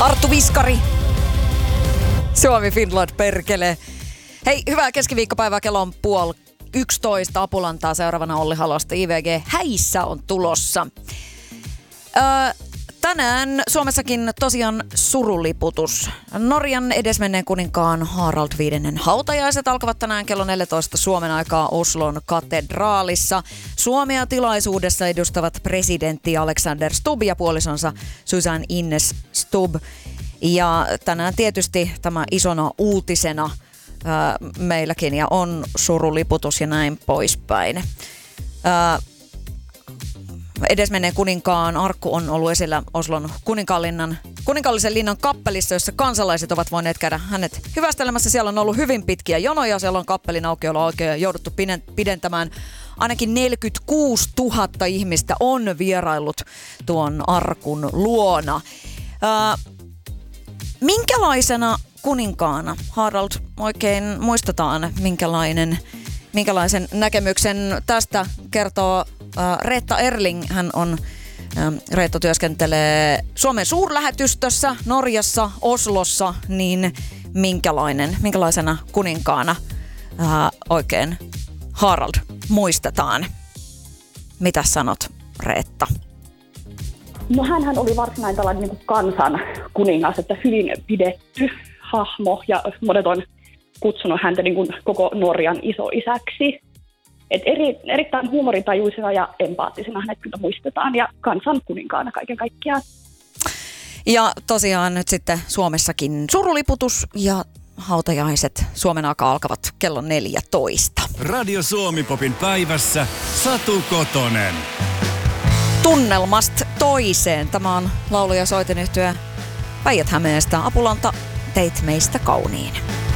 Arttu Viskari. Suomi Finland perkele. Hei, hyvää keskiviikkopäivää. Kello on 10:30. Apulantaa seuraavana Olli Halosta. IVG Häissä on tulossa. Tänään Suomessakin tosiaan suruliputus. Norjan edesmenneen kuninkaan Harald V hautajaiset alkavat tänään kello 14 Suomen aikaa Oslon katedraalissa. Suomea tilaisuudessa edustavat presidentti Alexander Stubb ja puolisonsa Susanne Ines Stubb. Ja tänään tietysti tämä isona uutisena meilläkin ja on suruliputus ja näin poispäin. Edesmenneen kuninkaan arkku on ollut esillä Oslon kuninkaallisen linnan kappelissa, jossa kansalaiset ovat voineet käydä hänet hyvästelemässä. Siellä on ollut hyvin pitkiä jonoja, siellä on kappelin aukioloa oikein jouduttu pidentämään. Ainakin 46 000 ihmistä on vieraillut tuon arkun luona. Minkälaisena kuninkaana Harald oikein muistetaan, minkälaisen näkemyksen tästä kertoo Reetta Erling. Reetta työskentelee Suomen suurlähetystössä Norjassa, Oslossa, niin minkälaisena kuninkaana oikein Harald muistetaan? Mitä sanot, Reetta? No hänhän oli varsinainen tällainen niin kuin kansan kuningas, että hyvin pidetty hahmo ja monet on kutsunut häntä niin kuin koko Norjan isoisäksi. Et erittäin huumoritajuisena ja empaattisena hänet kyllä muistetaan ja kansan kuninkaana kaiken kaikkiaan. Ja tosiaan nyt sitten Suomessakin suruliputus ja hautajaiset Suomen aikaa alkavat kello 14. Radio Suomi-popin päivässä Satu Kotonen. Tunnelmasta toiseen. Tämä on laulu- ja soitenyhtye Päijät-Hämeestä. Apulanta, teit meistä kauniin.